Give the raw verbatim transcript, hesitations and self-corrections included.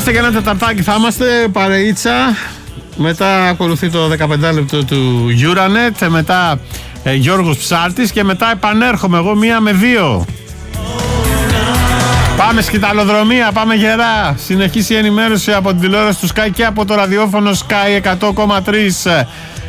είμαστε για ένα τεταρτάκι, θα είμαστε παρεΐτσα. Μετά ακολουθεί το δεκαπέντε λεπτό του Euronet. Μετά ε, Γιώργος Ψάρτης. Και μετά επανέρχομαι εγώ μία με δύο. Πάμε σκηταλοδρομία, πάμε γερά. Συνεχής η ενημέρωση από την τηλεόραση του Sky και από το ραδιόφωνο Sky εκατό κόμμα τρία.